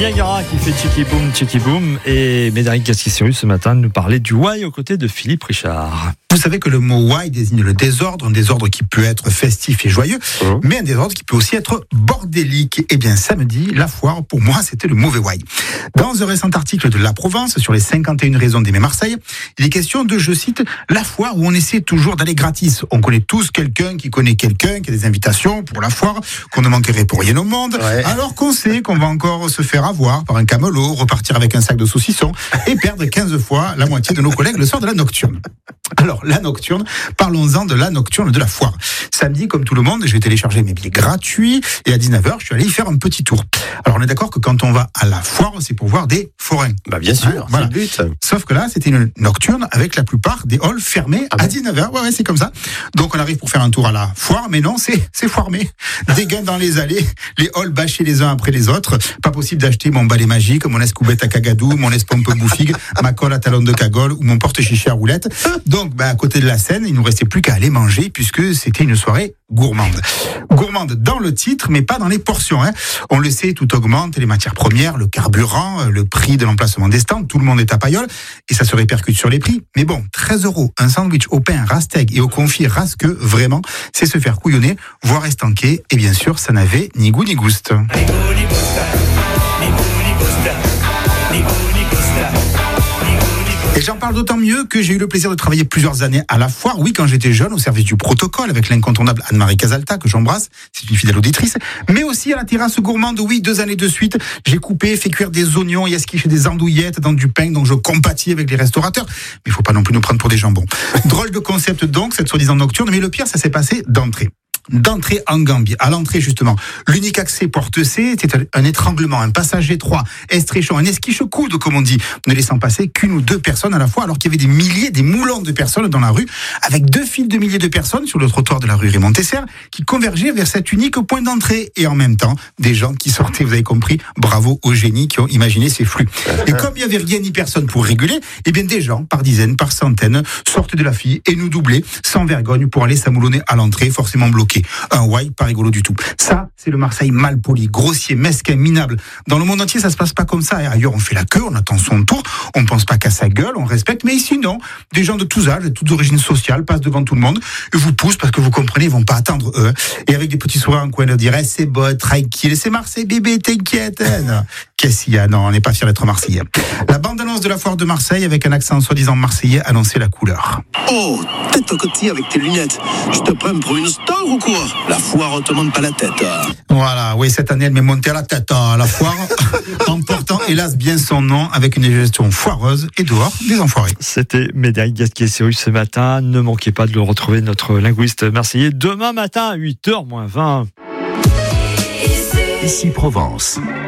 Niagara qui fait Tchiki Boom et Médéric Gasquet-Sirius ce matin nous parlait du why aux côtés de Philippe Richard. Vous savez que le mot why désigne le désordre, un désordre qui peut être festif et joyeux, mais un désordre qui peut aussi être bordélique. Et bien samedi, la foire, pour moi, c'était le mauvais why. Dans un récent article de La Provence sur les 51 raisons d'aimer Marseille, il est question de, je cite, la foire où on essaie toujours d'aller gratis. On connaît tous quelqu'un qui connaît quelqu'un qui a des invitations pour la foire, qu'on ne manquerait pour rien au monde, alors qu'on sait qu'on va encore se faire avoir par un camelot, repartir avec un sac de saucissons et perdre 15 fois la moitié de nos collègues le soir de la nocturne. Alors, la nocturne, parlons-en de la nocturne de la foire. Samedi, comme tout le monde, j'ai téléchargé mes billets gratuits et à 19h, je suis allé y faire un petit tour. Alors, on est d'accord que quand on va à la foire, c'est pour voir des forains. Bah, bien sûr, voilà. C'est le but. Sauf que là, c'était une nocturne avec la plupart des halls fermés à 19h. Ouais, c'est comme ça. Donc, on arrive pour faire un tour à la foire, mais non, c'est foirmé. Des gains dans les allées, les halls bâchés les uns après les autres. Pas possible d'acheter mon balai magique, mon escoubette à cagadou, mon espompe bouffigue, ma colle à talon de cagole ou mon porte-chichi à roulette. Donc, à côté de la scène, il nous restait plus qu'à aller manger puisque c'était une soirée gourmande. Gourmande dans le titre, mais pas dans les portions. On le sait, tout augmente, les matières premières, le carburant, le prix de l'emplacement des stands, tout le monde est à paillole et ça se répercute sur les prix. Mais bon, 13 €, un sandwich au pain rasteg et au confit rasque, vraiment, c'est se faire couillonner, voire estanquer. Et bien sûr, ça n'avait ni goût ni gouste. Et j'en parle d'autant mieux que j'ai eu le plaisir de travailler plusieurs années à la foire. Oui, quand j'étais jeune, au service du protocole, avec l'incontournable Anne-Marie Casalta, que j'embrasse, c'est une fidèle auditrice, mais aussi à la terrasse gourmande. Oui, 2 années de suite, j'ai coupé, fait cuire des oignons et esquiché des andouillettes dans du pain, donc je compatis avec les restaurateurs. Mais il faut pas non plus nous prendre pour des jambons. Drôle de concept donc, cette soi-disant nocturne, mais le pire, ça s'est passé d'entrée en Gambie. À l'entrée, justement, l'unique accès porte C était un étranglement, un passage étroit, estréchant, un esquiche-coude, comme on dit, ne laissant passer qu'une ou deux personnes à la fois, alors qu'il y avait des milliers, des moulons de personnes dans la rue, avec 2 files de milliers de personnes sur le trottoir de la rue Raymond Tesser, qui convergeaient vers cet unique point d'entrée. Et en même temps, des gens qui sortaient, vous avez compris, bravo aux génies qui ont imaginé ces flux. Et comme il n'y avait rien ni personne pour réguler, eh bien des gens, par dizaines, par centaines, sortaient de la file et nous doublaient, sans vergogne, pour aller s'amoulonner à l'entrée, forcément bloqué. Un why pas rigolo du tout. Ça, c'est le Marseille mal poli, grossier, mesquin, minable. Dans le monde entier, ça se passe pas comme ça. Et ailleurs, on fait la queue, on attend son tour, on pense pas qu'à sa gueule, on respecte. Mais ici, non. Des gens de tous âges, de toutes origines sociales, passent devant tout le monde et vous poussent parce que vous comprenez, ils vont pas attendre eux. Et avec des petits sourires en coin, de dire, c'est bon, tranquille, c'est Marseille, bébé, t'inquiète. Non. Qu'est-ce qu'il y a? Non, on n'est pas fiers d'être Marseillais. La bande-annonce de la foire de Marseille, avec un accent soi-disant marseillais, annonçait la couleur. Oh, tête au côté avec tes lunettes. Je te prends pour une star ou quoi? La foire te monte pas la tête. Voilà, oui, cette année, elle m'est montée à la tête à la foire, en portant, hélas, bien son nom, avec une gestion foireuse et dehors des enfoirés. C'était Médéric Gasquet-Sirius ce matin. Ne manquez pas de le retrouver, notre linguiste marseillais, demain matin à 8h moins 20. Ici Provence.